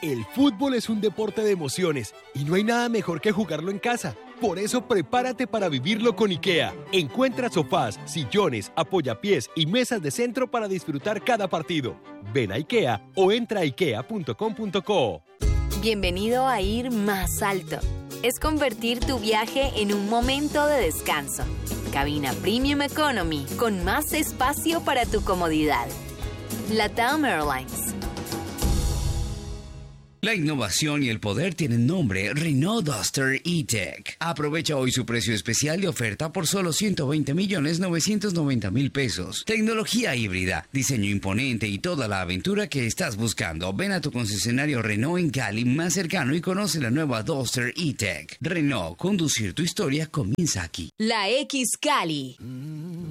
El fútbol es un deporte de emociones y no hay nada mejor que jugarlo en casa. Por eso prepárate para vivirlo con IKEA. Encuentra sofás, sillones, apoyapiés y mesas de centro para disfrutar cada partido. Ven a IKEA o entra a ikea.com.co. Bienvenido a ir más alto. Es convertir tu viaje en un momento de descanso. Cabina Premium Economy con más espacio para tu comodidad. LATAM Airlines. La innovación y el poder tienen nombre Renault Duster E-Tech. Aprovecha hoy su precio especial de oferta por solo 120.990.000 pesos. Tecnología híbrida, diseño imponente y toda la aventura que estás buscando. Ven a tu concesionario Renault en Cali más cercano y conoce la nueva Duster E-Tech. Renault, conducir tu historia comienza aquí. La X Cali.